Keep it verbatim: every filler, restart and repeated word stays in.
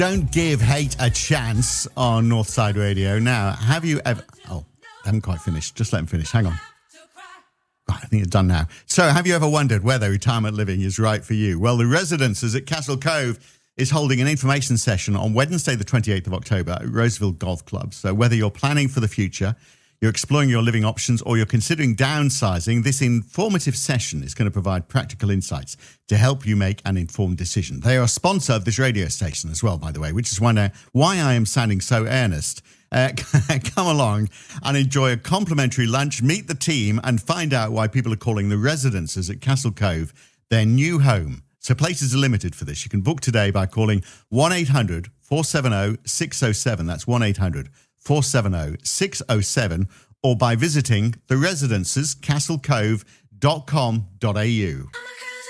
Don't give hate a chance on Northside Radio. Now, have you ever... Oh, I haven't quite finished. Just let him finish. Hang on. Right, I think it's done now. So, have you ever wondered whether retirement living is right for you? Well, the Residences at Castle Cove is holding an information session on Wednesday, the twenty-eighth of October at Roseville Golf Club. So, whether you're planning for the future, you're exploring your living options, or you're considering downsizing, this informative session is going to provide practical insights to help you make an informed decision. They are a sponsor of this radio station as well, by the way, which is why, now, why I am sounding so earnest. Uh, come along and enjoy a complimentary lunch, meet the team, and find out why people are calling the Residences at Castle Cove their new home. So places are limited for this. You can book today by calling one eight hundred, four seven zero, six zero seven. That's one eight hundred, four seven zero, six zero seven, or by visiting the residences castle cove dot com dot a u.